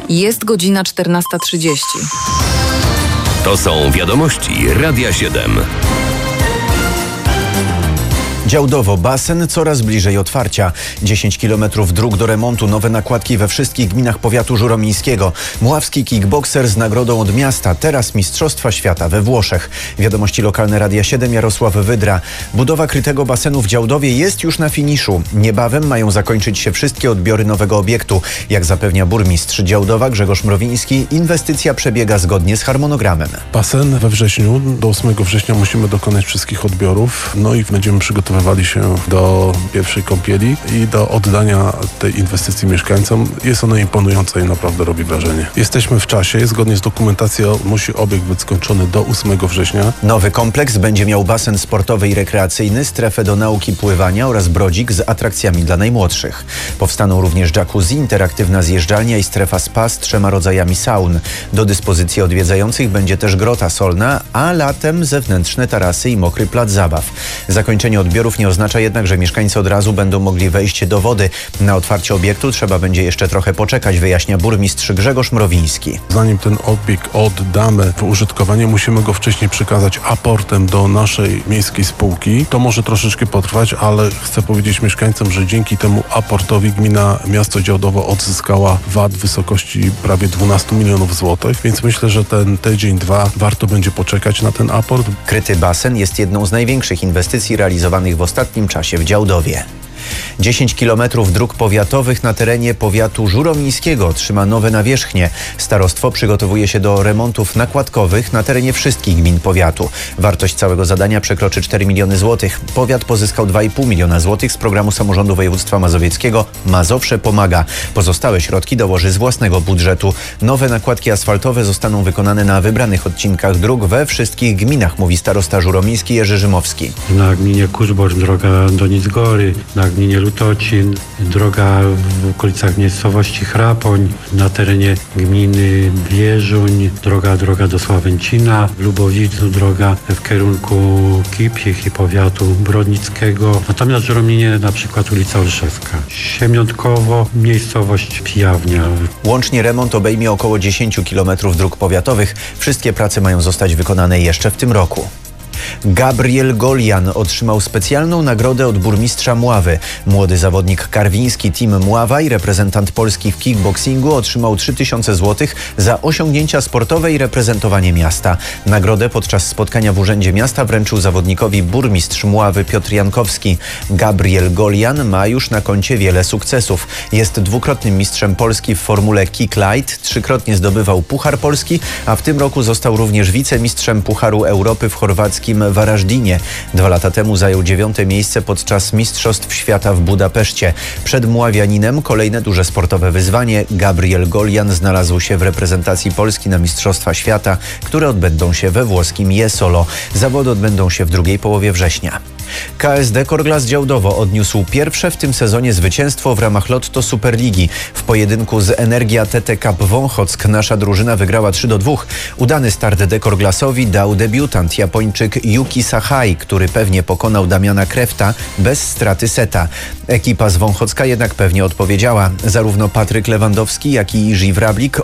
Jest godzina 14:30. To są wiadomości Radia 7. Działdowo basen coraz bliżej otwarcia. 10 km dróg do remontu, nowe nakładki we wszystkich gminach powiatu żuromińskiego. Mławski kickbokser z nagrodą od miasta, teraz Mistrzostwa Świata we Włoszech. Wiadomości lokalne Radia 7, Jarosław Wydra. Budowa krytego basenu w Działdowie jest już na finiszu. Niebawem mają zakończyć się wszystkie odbiory nowego obiektu. Jak zapewnia burmistrz Działdowa Grzegorz Mrowiński, inwestycja przebiega zgodnie z harmonogramem. Basen we wrześniu, do 8 września musimy dokonać wszystkich odbiorów, no i będziemy przygotowywali się do pierwszej kąpieli i do oddania tej inwestycji mieszkańcom. Jest ona imponująca i naprawdę robi wrażenie. Jesteśmy w czasie, zgodnie z dokumentacją musi obiekt być skończony do 8 września. Nowy kompleks będzie miał basen sportowy i rekreacyjny, strefę do nauki pływania oraz brodzik z atrakcjami dla najmłodszych. Powstaną również jacuzzi, interaktywna zjeżdżalnia i strefa spa z 3 rodzajami saun. Do dyspozycji odwiedzających będzie też grota solna, a latem zewnętrzne tarasy i mokry plac zabaw. Zakończenie odbiorów nie oznacza jednak, że mieszkańcy od razu będą mogli wejść do wody. Na otwarcie obiektu trzeba będzie jeszcze trochę poczekać, wyjaśnia burmistrz Grzegorz Mrowiński. Zanim ten obiekt oddamy w użytkowanie, musimy go wcześniej przekazać aportem do naszej miejskiej spółki. To może troszeczkę potrwać, ale chcę powiedzieć mieszkańcom, że dzięki temu aportowi gmina miasto Działdowo odzyskała VAT w wysokości prawie 12 milionów złotych, więc myślę, że ten tydzień, 2 warto będzie poczekać na ten aport. Kryty basen jest jedną z największych inwestycji realizowanych w ostatnim czasie w Działdowie. 10 km dróg powiatowych na terenie powiatu żuromińskiego otrzyma nowe nawierzchnie. Starostwo przygotowuje się do remontów nakładkowych na terenie wszystkich gmin powiatu. Wartość całego zadania przekroczy 4 miliony złotych. Powiat pozyskał 2,5 miliona złotych z programu samorządu województwa mazowieckiego Mazowsze Pomaga. Pozostałe środki dołoży z własnego budżetu. Nowe nakładki asfaltowe zostaną wykonane na wybranych odcinkach dróg we wszystkich gminach, mówi starosta żuromiński Jerzy Rzymowski. Na gminie Kurzborz droga do Nicgory, na gminie Lutocin, droga w okolicach miejscowości Chrapoń, na terenie gminy Wierzuń, droga do Sławęcina, w Lubowicu droga w kierunku Kipich i powiatu brodnickiego. Natomiast w Żurominie na przykład ulica Olszewska. Siemiątkowo, miejscowość Pijawnia. Łącznie remont obejmie około 10 km dróg powiatowych. Wszystkie prace mają zostać wykonane jeszcze w tym roku. Gabriel Golian otrzymał specjalną nagrodę od burmistrza Mławy. Młody zawodnik karwiński Team Mława i reprezentant Polski w kickboxingu otrzymał 3000 zł za osiągnięcia sportowe i reprezentowanie miasta. Nagrodę podczas spotkania w Urzędzie Miasta wręczył zawodnikowi burmistrz Mławy Piotr Jankowski. Gabriel Golian ma już na koncie wiele sukcesów. Jest dwukrotnym mistrzem Polski w formule Kick Light, 3-krotnie zdobywał Puchar Polski, a w tym roku został również wicemistrzem Pucharu Europy w chorwackim Varażdinie. 2 lata temu zajął 9. miejsce podczas Mistrzostw Świata w Budapeszcie. Przed Mławianinem kolejne duże sportowe wyzwanie. Gabriel Golian znalazł się w reprezentacji Polski na Mistrzostwa Świata, które odbędą się we włoskim Jesolo. Zawody odbędą się w drugiej połowie września. KSD Korglas Działdowo odniósł pierwsze w tym sezonie zwycięstwo w ramach Lotto Superligi. W pojedynku z Energia TT Cup Wąchock nasza drużyna wygrała 3-2. Udany start Dekorglasowi dał debiutant Japończyk Yuki Sahai, który pewnie pokonał Damiana Krefta bez straty seta. Ekipa z Wąchocka jednak pewnie odpowiedziała. Zarówno Patryk Lewandowski, jak i Jiří Wrablik